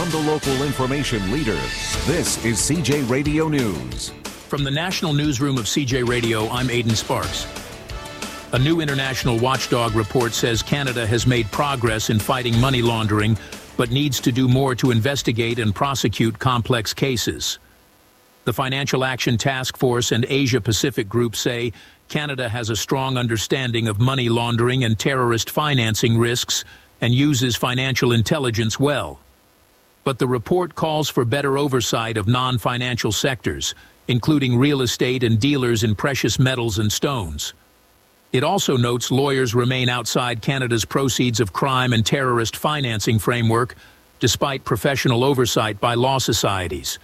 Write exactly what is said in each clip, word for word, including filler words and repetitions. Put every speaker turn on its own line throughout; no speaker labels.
from the local information leader. This is C J Radio News.
From the National Newsroom of C J Radio, I'm Aidan Sparks. A new international watchdog report says Canada has made progress in fighting money laundering, but needs to do more to investigate and prosecute complex cases. The Financial Action Task Force and Asia Pacific Group say Canada has a strong understanding of money laundering and terrorist financing risks and uses financial intelligence well. But the report calls for better oversight of non-financial sectors, including real estate and dealers in precious metals and stones. It also notes lawyers remain outside Canada's proceeds of crime and terrorist financing framework, despite professional oversight by law societies.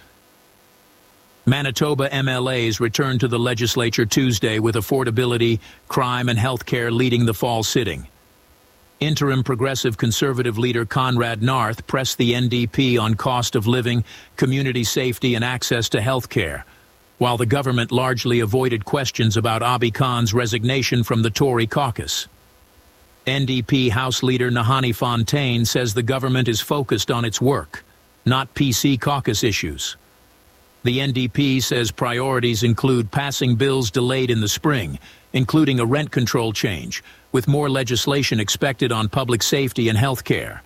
Manitoba M L As returned to the legislature Tuesday with affordability, crime and health care leading the fall sitting. Interim Progressive Conservative leader Conrad Narth pressed the N D P on cost of living, community safety and access to health care, while the government largely avoided questions about Abi Khan's resignation from the Tory caucus. N D P House Leader Nahanni Fontaine says the government is focused on its work, not P C caucus issues. The N D P says priorities include passing bills delayed in the spring, including a rent control change, with more legislation expected on public safety and health care.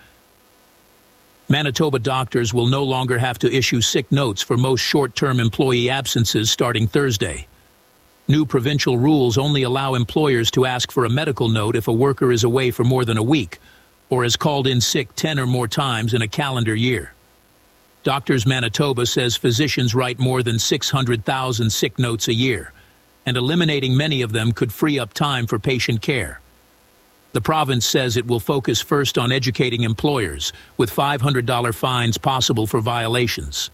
Manitoba doctors will no longer have to issue sick notes for most short-term employee absences starting Thursday. New provincial rules only allow employers to ask for a medical note if a worker is away for more than a week, or is called in sick ten or more times in a calendar year. Doctors Manitoba says physicians write more than six hundred thousand sick notes a year, and eliminating many of them could free up time for patient care. The province says it will focus first on educating employers, with five hundred dollar fines possible for violations.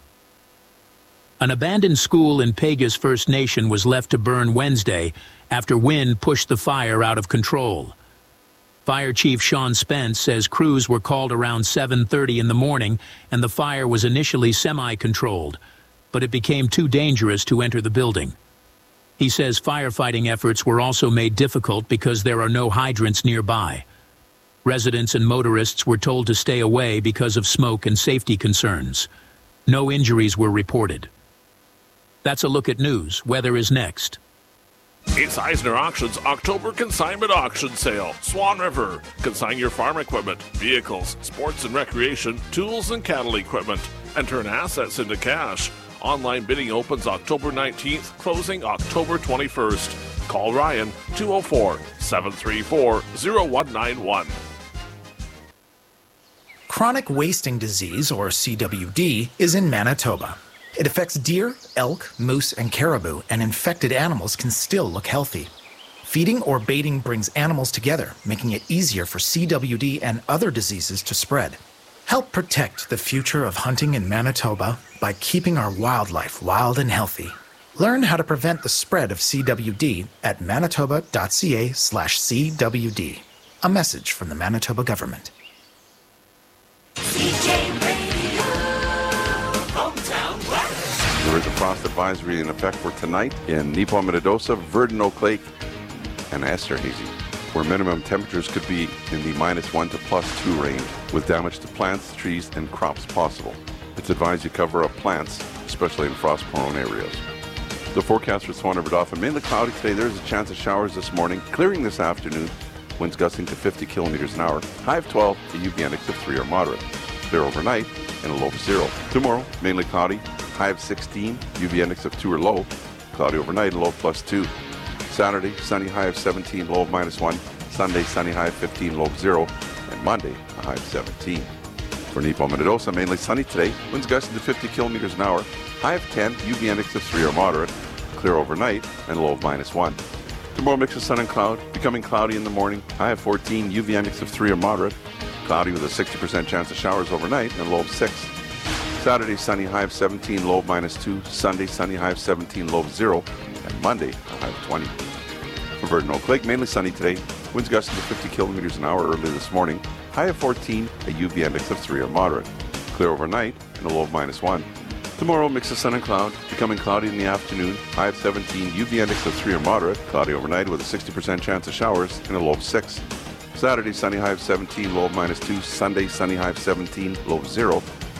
An abandoned school in Peguis First Nation was left to burn Wednesday after wind pushed the fire out of control. Fire Chief Sean Spence says crews were called around seven thirty in the morning and the fire was initially semi-controlled, but it became too dangerous to enter the building. He says firefighting efforts were also made difficult because there are no hydrants nearby. Residents and motorists were told to stay away because of smoke and safety concerns. No injuries were reported. That's a look at news. Weather is next.
It's Eisner Auctions October Consignment Auction Sale. Swan River. Consign your farm equipment, vehicles, sports and recreation, tools and cattle equipment, and turn assets into cash. Online bidding opens October nineteenth, closing October twenty-first. Call Ryan two oh four, seven three four, oh one nine one.
Chronic wasting disease, or C W D, is in Manitoba. It affects deer, elk, moose, and caribou, and infected animals can still look healthy. Feeding or baiting brings animals together, making it easier for C W D and other diseases to spread. Help protect the future of hunting in Manitoba by keeping our wildlife wild and healthy. Learn how to prevent the spread of C W D at manitoba.ca slash CWD. A message from the Manitoba government.
C J Radio, Hometown West.
There is a frost advisory in effect for tonight in Neepawa, Minnedosa, Virden, Oak Lake, and Esterhazy, where minimum temperatures could be in the minus one to plus two range, with damage to plants, trees, and crops possible. It's advised you cover up plants, especially in frost-prone areas. The forecast for Swan River Dauphin, mainly cloudy today. There's a chance of showers this morning, clearing this afternoon, winds gusting to fifty kilometers an hour, high of twelve, a U V index of three or moderate. Clear overnight, and a low of zero. Tomorrow, mainly cloudy, high of sixteen, U V index of two or low, cloudy overnight, and low of plus two. Saturday, sunny, high of seventeen, low of minus one. Sunday, sunny, high of fifteen, low of zero. And Monday, a high of seventeen. For Neepawa, Minnedosa, mainly sunny today, winds gusting to fifty kilometers an hour, high of ten, U V index of three or moderate, clear overnight, and low of minus one. Tomorrow, mix of sun and cloud, becoming cloudy in the morning, high of fourteen, U V index of three or moderate, cloudy with a sixty percent chance of showers overnight, and low of six. Saturday, sunny, high of seventeen, low of minus two. Sunday, sunny, high of seventeen, low of zero. And Monday, a high of twenty. For Virden, Oak Lake, mainly sunny today, winds gusting to fifty kilometers an hour early this morning, high of fourteen, a U V index of three or moderate, clear overnight, and a low of minus one. Tomorrow, mix of sun and cloud, becoming cloudy in the afternoon, high of seventeen, U V index of three or moderate, cloudy overnight with a sixty percent chance of showers, and a low of six. Saturday, sunny, high of seventeen, low of minus two. Sunday, sunny, high of seventeen, low of zero.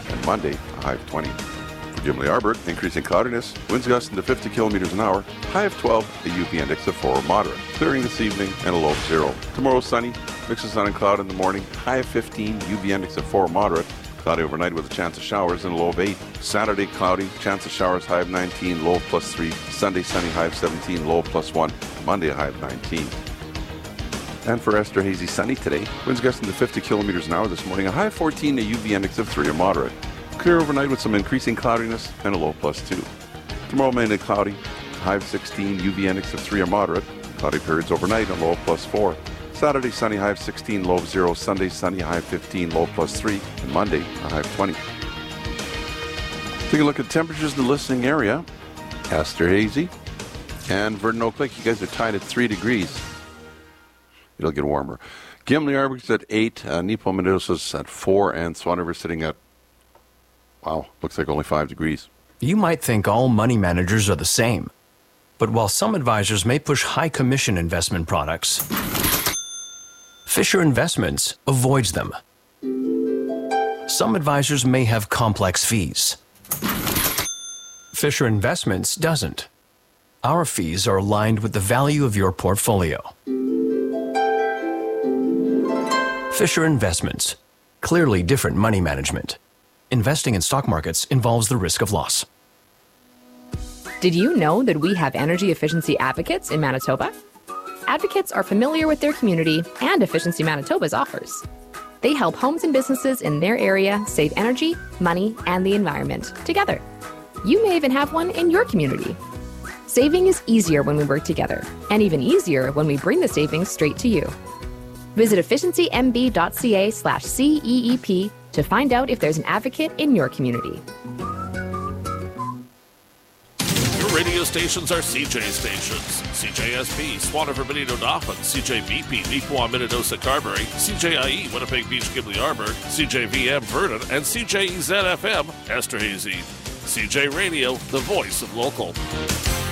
and Monday a high of twenty. For Gimli Arbor, increasing cloudiness, winds gusting to fifty kilometers an hour, high of twelve, a U V index of four or moderate. Clearing this evening and a low of zero. Tomorrow sunny, mix of sun and cloud in the morning, high of fifteen, U V index of four or moderate. Cloudy overnight with a chance of showers and a low of eight. Saturday cloudy, chance of showers, high of nineteen, low of plus three. Sunday sunny, high of seventeen, low of plus one. Monday a high of nineteen. And for Esterhazy, sunny today. Winds gusting to fifty kilometers an hour this morning, a high of fourteen, a U V index of three or moderate. Clear overnight with some increasing cloudiness and a low of plus two. Tomorrow mainly cloudy, high of sixteen, U V index of three or moderate. Cloudy periods overnight, a low of plus four. Saturday sunny, high of sixteen, low of zero. Sunday sunny, high of fifteen, low of plus three. And Monday, a high of twenty. Take a look at temperatures in the listening area. Esterhazy and Verdon Oak Lake, you guys are tied at three degrees. It'll get warmer. Gimli Arbor's at eight, uh, Neepo Meadows at four, and Swan River sitting at, wow, looks like only five degrees.
You might think all money managers are the same. But while some advisors may push high commission investment products, Fisher Investments avoids them. Some advisors may have complex fees. Fisher Investments doesn't. Our fees are aligned with the value of your portfolio. Fisher Investments. Clearly different money management. Investing in stock markets involves the risk of loss.
Did you know that we have energy efficiency advocates in Manitoba? Advocates are familiar with their community and Efficiency Manitoba's offers. They help homes and businesses in their area save energy, money, and the environment together. You may even have one in your community. Saving is easier when we work together, and even easier when we bring the savings straight to you. Visit efficiencymb.ca slash CEEP to find out if there's an advocate in your community.
Radio stations are C J stations. C J S B, Swan River, Benito, Dauphin. C J V P, Neepawa, Minnedosa, Carberry. C J I E, Winnipeg Beach, Gimli Arbor. C J V M, Vernon. And C J E Z F M, Esterhazy. C J Radio, the voice of local.